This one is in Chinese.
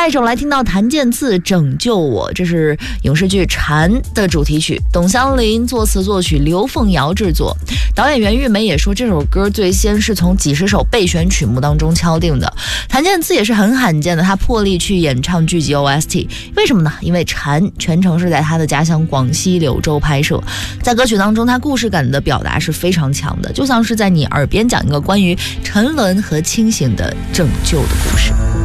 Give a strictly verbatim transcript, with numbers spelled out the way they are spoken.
下一首来听到谭健次《拯救我》，这是影视剧《蝉》的主题曲，董湘林作词作曲，刘凤瑶制作。导演袁玉梅也说，这首歌最先是从几十首备选曲目当中敲定的。谭健次也是很罕见的，他破例去演唱剧集 O S T， 为什么呢？因为《蝉》全程是在他的家乡广西柳州拍摄，在歌曲当中，他故事感的表达是非常强的，就像是在你耳边讲一个关于沉沦和清醒的拯救的故事。